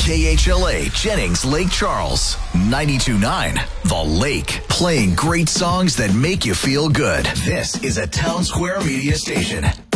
KHLA Jennings Lake Charles, 92.9 The Lake, playing great songs that make you feel good. This is a Town Square Media station.